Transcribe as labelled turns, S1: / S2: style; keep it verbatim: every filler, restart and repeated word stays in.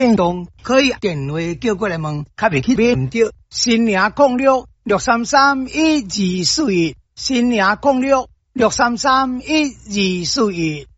S1: 运动可以电话叫过来问，较袂去买唔到。新娘控六六三三一二四一，新娘控六六三三一二四一。